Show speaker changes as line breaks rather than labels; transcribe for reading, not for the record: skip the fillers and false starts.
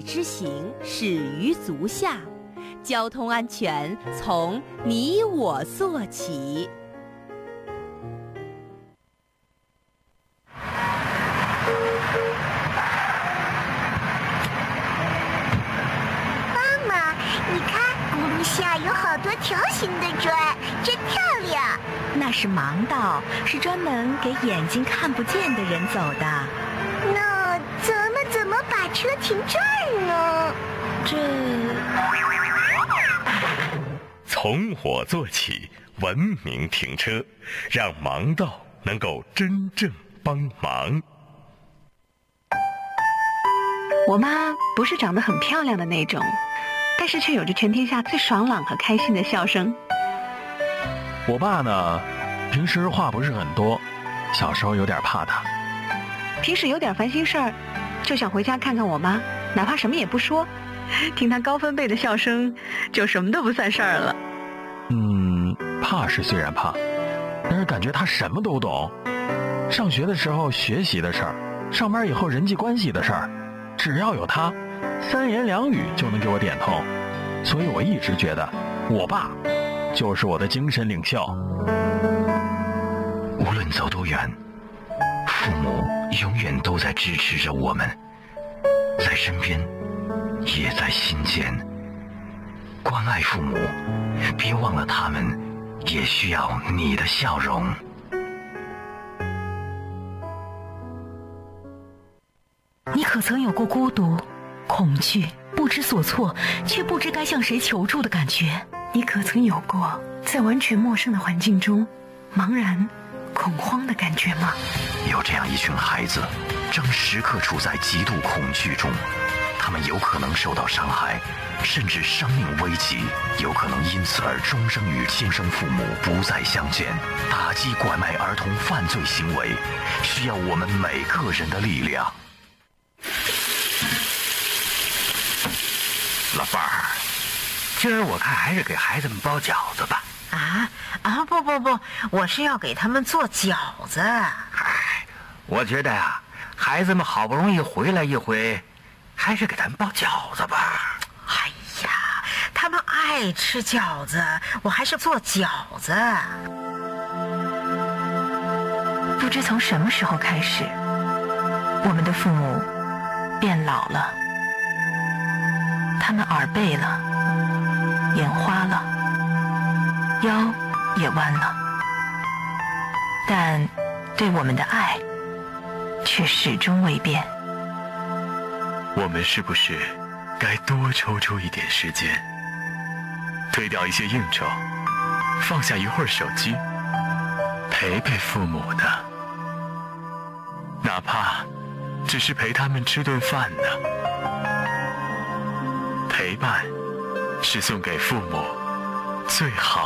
之行始于足下，交通安全从你我做起。
妈妈，你看轱辘下有好多条形的砖，真漂亮。
那是盲道，是专门给眼睛看不见的人走的。
那咱们怎么把车停这儿呢？
从我做起，文明停车，让盲道能够真正帮忙。
我妈不是长得很漂亮的那种，但是却有着全天下最爽朗和开心的笑声。
我爸呢，平时话不是很多，小时候有点怕他。
平时有点烦心事儿，就想回家看看我妈，哪怕什么也不说，听她高分贝的笑声，就什么都不算事儿了。
怕是虽然怕，但是感觉他什么都懂。上学的时候学习的事儿，上班以后人际关系的事儿，只要有他，3言2语就能给我点通。所以我一直觉得我爸就是我的精神领袖。
无论走多远，父母永远都在支持着我们，在身边，也在心间。关爱父母，别忘了他们也需要你的笑容。
你可曾有过孤独、恐惧、不知所措，却不知该向谁求助的感觉？你可曾有过在完全陌生的环境中茫然、恐慌的感觉吗？
有这样一群孩子，正时刻处在极度恐惧中，他们有可能受到伤害，甚至生命危急，有可能因此而终生与亲生父母不再相见。打击拐卖儿童犯罪行为，需要我们每个人的力量。
老伴儿，今儿我看还是给孩子们包饺子吧。
不，我是要给他们做饺子。
我觉得呀，孩子们好不容易回来一回，还是给他们包饺子吧。
哎呀，他们爱吃饺子，我还是做饺子。
不知从什么时候开始，我们的父母变老了，他们耳背了，眼花了，腰也弯了，但对我们的爱却始终未变。
我们是不是该多抽出一点时间，推掉一些应酬，放下一会儿手机，陪陪父母呢？哪怕只是陪他们吃顿饭呢？陪伴是送给父母最好